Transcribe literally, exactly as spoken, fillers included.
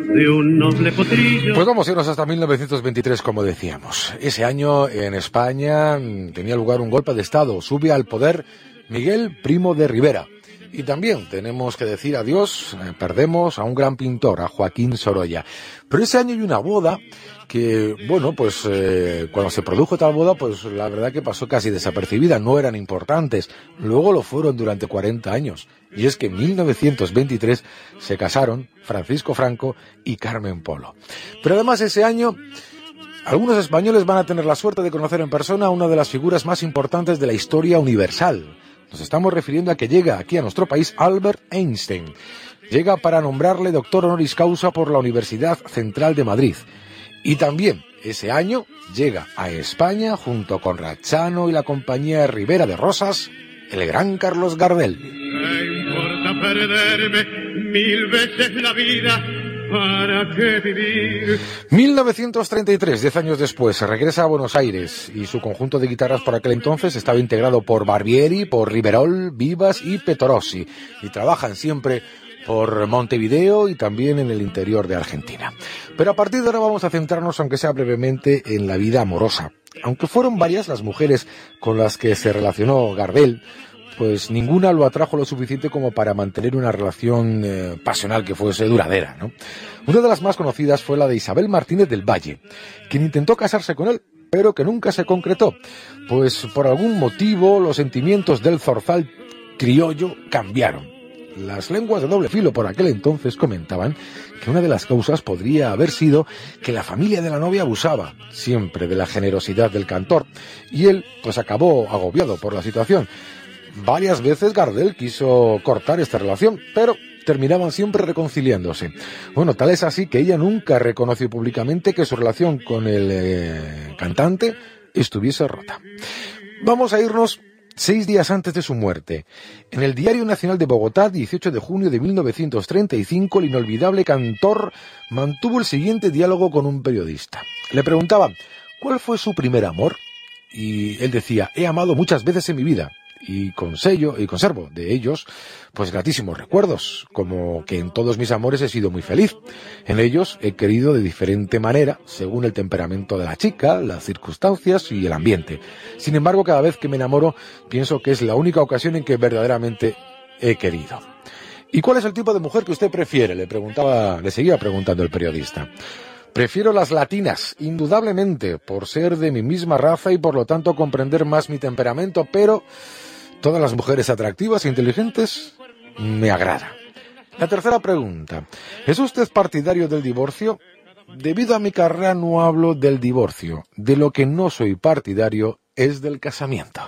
de un noble potrillo. Pues vamos a irnos hasta mil novecientos veintitrés, como decíamos. Ese año en España tenía lugar un golpe de Estado. Sube al poder Miguel Primo de Rivera. Y también tenemos que decir adiós, eh, perdemos a un gran pintor, a Joaquín Sorolla. Pero ese año hay una boda que, bueno, pues eh, cuando se produjo tal boda, pues la verdad que pasó casi desapercibida, no eran importantes. Luego lo fueron durante cuarenta años. Y es que en mil novecientos veintitrés se casaron Francisco Franco y Carmen Polo. Pero además ese año algunos españoles van a tener la suerte de conocer en persona a una de las figuras más importantes de la historia universal. Nos estamos refiriendo a que llega aquí a nuestro país Albert Einstein. Llega para nombrarle doctor honoris causa por la Universidad Central de Madrid. Y también ese año llega a España, junto con Rachano y la compañía Ribera de Rosas, el gran Carlos Gardel. ¿Qué importa perderme mil veces la vida? ¿Para qué vivir? mil novecientos treinta y tres, diez años después, regresa a Buenos Aires y su conjunto de guitarras por aquel entonces estaba integrado por Barbieri, por Riverol, Vivas y Petorossi, y trabajan siempre por Montevideo y también en el interior de Argentina. Pero a partir de ahora vamos a centrarnos, aunque sea brevemente, en la vida amorosa. Aunque fueron varias las mujeres con las que se relacionó Gardel, pues ninguna lo atrajo lo suficiente como para mantener una relación eh, pasional que fuese duradera, ¿no? Una de las más conocidas fue la de Isabel Martínez del Valle, quien intentó casarse con él, pero que nunca se concretó, pues por algún motivo los sentimientos del zorzal criollo cambiaron. Las lenguas de doble filo por aquel entonces comentaban que una de las causas podría haber sido que la familia de la novia abusaba siempre de la generosidad del cantor, y él pues acabó agobiado por la situación. Varias veces Gardel quiso cortar esta relación, pero terminaban siempre reconciliándose. Bueno, tal es así que ella nunca reconoció públicamente que su relación con el eh, cantante estuviese rota. Vamos a irnos seis días antes de su muerte. En el Diario Nacional de Bogotá, dieciocho de junio de mil novecientos treinta y cinco, el inolvidable cantor mantuvo el siguiente diálogo con un periodista. Le preguntaba, ¿cuál fue su primer amor? Y él decía, he amado muchas veces en mi vida. Y consello, y conservo de ellos, pues gratísimos recuerdos, como que en todos mis amores he sido muy feliz. En ellos he querido de diferente manera, según el temperamento de la chica, las circunstancias y el ambiente. Sin embargo, cada vez que me enamoro, pienso que es la única ocasión en que verdaderamente he querido. ¿Y cuál es el tipo de mujer que usted prefiere?, le preguntaba, le seguía preguntando el periodista. Prefiero las latinas, indudablemente, por ser de mi misma raza y por lo tanto comprender más mi temperamento, pero todas las mujeres atractivas e inteligentes me agradan. La tercera pregunta, ¿es usted partidario del divorcio? Debido a mi carrera no hablo del divorcio, de lo que no soy partidario es del casamiento.